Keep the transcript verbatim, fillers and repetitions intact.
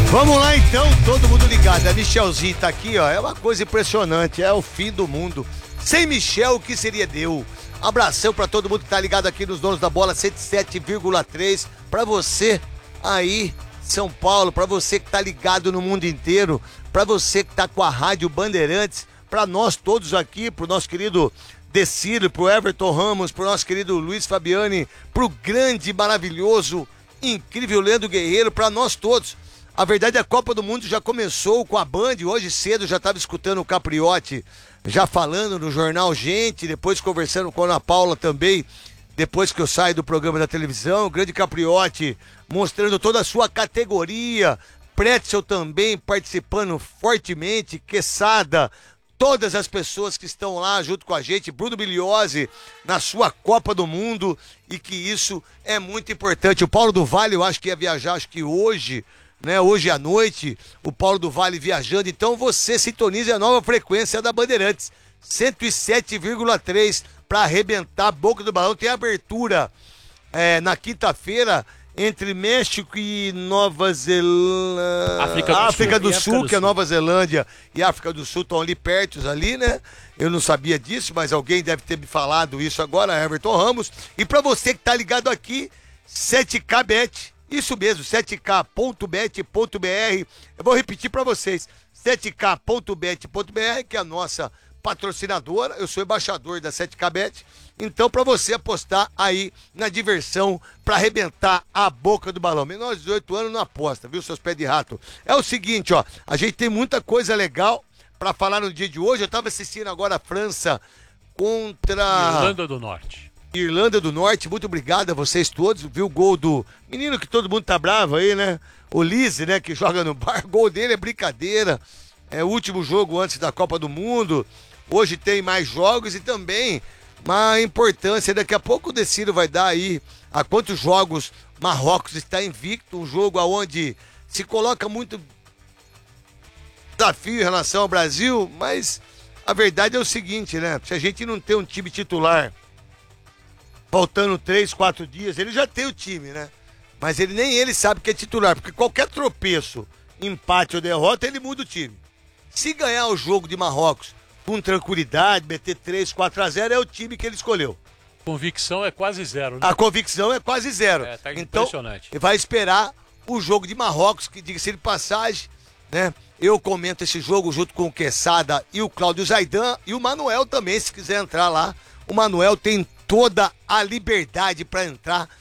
Vamos lá então, todo mundo ligado. A Michelzinho tá aqui, ó. É uma coisa impressionante, é o fim do mundo. Sem Michel, o que seria Deus? Abração pra todo mundo que tá ligado aqui nos Donos da Bola cento e sete vírgula três. Pra você aí, São Paulo, pra você que tá ligado no mundo inteiro, pra você que tá com a Rádio Bandeirantes, pra nós todos aqui, pro nosso querido Decílio, pro Everton Ramos, pro nosso querido Luiz Fabiani, pro grande, maravilhoso, incrível Leandro Guerreiro, pra nós todos. A verdade, a Copa do Mundo já começou com a Band, hoje cedo já estava escutando o Capriotti, já falando no jornal Gente, depois conversando com a Ana Paula também, depois que eu saio do programa da televisão, o grande Capriotti mostrando toda a sua categoria, Pretzel também participando fortemente, Quesada, todas as pessoas que estão lá junto com a gente, Bruno Biliose na sua Copa do Mundo, e que isso é muito importante. O Paulo do Vale, eu acho que ia viajar, acho que hoje, né, hoje à noite, o Paulo do Vale viajando, então você sintonize a nova frequência da Bandeirantes, cento e sete vírgula três, para arrebentar a boca do balão. Tem abertura é, na quinta-feira entre México e Nova Zelândia, África do África Sul, do África Sul, do que é Sul. Nova Zelândia e África do Sul estão ali perto, ali, né? Eu não sabia disso, mas alguém deve ter me falado isso agora, Everton Ramos. E para você que tá ligado aqui, sete K Bet, isso mesmo, sete K ponto bet ponto br. Eu vou repetir para vocês, sete K ponto bet ponto br, que é a nossa patrocinadora. Eu sou embaixador da sete K Bet. Então, para você apostar aí na diversão, para arrebentar a boca do balão. Menor de dezoito anos não aposta, viu, seus pés de rato? É o seguinte, ó, a gente tem muita coisa legal para falar no dia de hoje. Eu tava assistindo agora a França contra Irlanda do Norte. Irlanda do Norte. Muito obrigado a vocês todos. Viu o gol do menino que todo mundo tá bravo aí, né? O Lise, né, que joga no bar. O gol dele é brincadeira. É o último jogo antes da Copa do Mundo. Hoje tem mais jogos e também uma importância. Daqui a pouco o Decílio vai dar aí a quantos jogos Marrocos está invicto. Um jogo onde se coloca muito desafio em relação ao Brasil, mas a verdade é o seguinte, né? Se a gente não tem um time titular, faltando três, quatro dias, ele já tem o time, né? Mas ele nem ele sabe que é titular, porque qualquer tropeço, empate ou derrota, ele muda o time. Se ganhar o jogo de Marrocos com tranquilidade, meter três, quatro a zero, é o time que ele escolheu. Convicção é quase zero, né? A convicção é quase zero. É, tá então, impressionante. vai esperar o jogo de Marrocos, que, diga-se de passagem, né? Eu comento esse jogo junto com o Quesada e o Cláudio Zaidan, e o Manuel também, se quiser entrar lá. O Manuel tem toda a liberdade para entrar